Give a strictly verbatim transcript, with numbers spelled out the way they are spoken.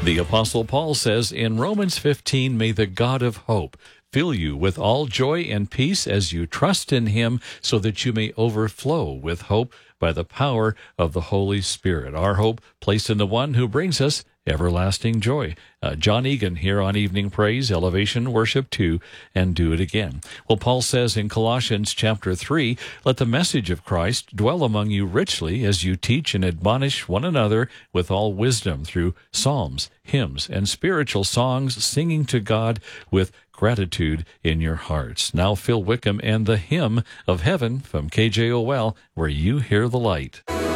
The Apostle Paul says in Romans fifteen, "May the God of hope fill you with all joy and peace as you trust in him, so that you may overflow with hope by the power of the Holy Spirit." Our hope placed in the one who brings us everlasting joy. Uh, John Egan here on Evening Praise, Elevation Worship two, and Do It Again. Well, Paul says in Colossians chapter three, "Let the message of Christ dwell among you richly as you teach and admonish one another with all wisdom through psalms, hymns, and spiritual songs, singing to God with gratitude in your hearts." Now Phil Wickham and the Hymn of Heaven from K J O L, where you hear the light.